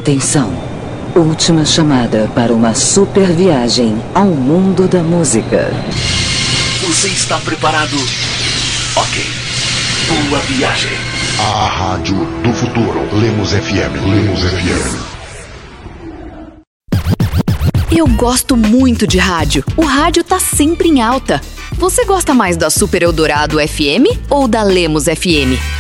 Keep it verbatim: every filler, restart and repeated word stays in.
Atenção. Última chamada para uma super viagem ao mundo da música. Você está preparado? Ok. Boa viagem. A rádio do futuro. Lemos F M. Lemos F M. Eu gosto muito de rádio. O rádio tá sempre em alta. Você gosta mais da Super Eldorado F M ou da Lemos F M?